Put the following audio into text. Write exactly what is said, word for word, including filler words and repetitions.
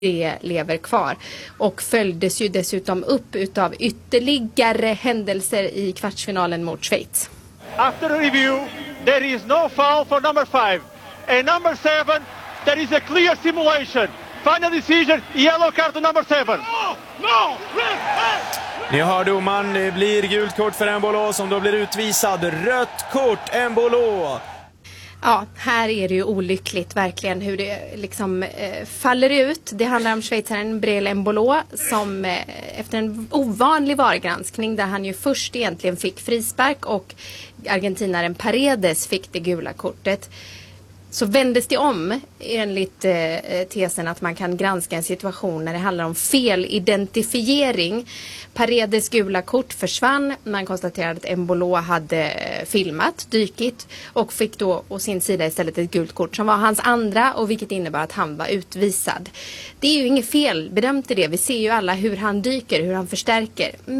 det lever kvar och följdes ju dessutom upp utav ytterligare händelser i kvartsfinalen mot Schweiz. After a review, there is no foul for number five. And number seven, there is a clear simulation. Final decision, yellow card to number seven. No, no, Ni hör domaren, det blir gult kort för Embolo som då blir utvisad. Rött kort, Embolo. Ja, här är det ju olyckligt verkligen hur det liksom eh, faller ut. Det handlar om schweizaren Breel Embolo som eh, efter en ovanlig vargranskning där han ju först egentligen fick frispark och argentinaren Paredes fick det gula kortet. Så vändes det om enligt eh, tesen att man kan granska en situation när det handlar om felidentifiering. Paredes gula kort försvann. Man konstaterade att Embolo hade filmat, dykit och fick då å sin sida istället ett gult kort som var hans andra och vilket innebär att han var utvisad. Det är ju inget fel bedömt i det. Vi ser ju alla hur han dyker, hur han förstärker.